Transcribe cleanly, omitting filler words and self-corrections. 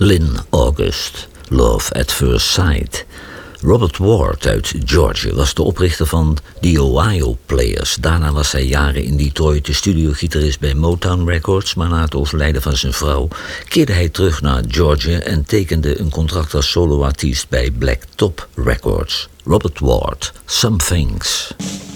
Lynn August, Love at First Sight. Robert Ward uit Georgia was de oprichter van The Ohio Players. Daarna was hij jaren in Detroit de studiogitarist bij Motown Records, maar na het overlijden van zijn vrouw keerde hij terug naar Georgia en tekende een contract als soloartiest bij Black Top Records. Robert Ward, Some Things.